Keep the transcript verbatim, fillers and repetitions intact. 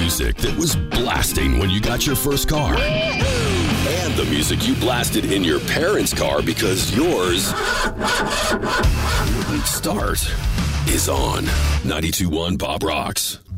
music that was blasting when you got your first car. And the music you blasted in your parents' car because yours wouldn't start is on ninety-two point one Bob Rocks.